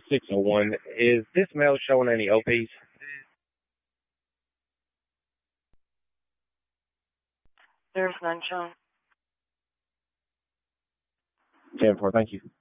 601. Is this male showing any OPs? There's none shown. 10-4, thank you.